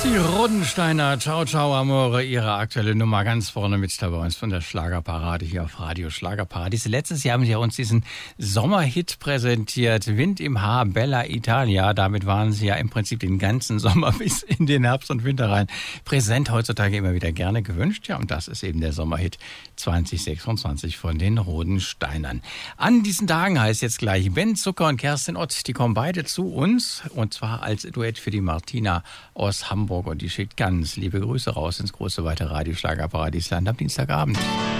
Die Rodensteiner, Ciao Ciao Amore, ihre aktuelle Nummer ganz vorne mit dabei uns von der Schlagerparade hier auf Radio Schlagerparadies. Letztes Jahr haben sie ja uns diesen Sommerhit präsentiert, Wind im Haar, Bella Italia. Damit waren sie ja im Prinzip den ganzen Sommer bis in den Herbst und Winter rein präsent. Heutzutage immer wieder gerne gewünscht. Ja, und das ist eben der Sommerhit 2026 von den Rodensteinern. An diesen Tagen heißt jetzt gleich Ben Zucker und Kerstin Ott. Die kommen beide zu uns und zwar als Duett für die Martina aus Hamburg. Und die schickt ganz liebe Grüße raus ins große weite Radio Schlagerparadiesland am Dienstagabend.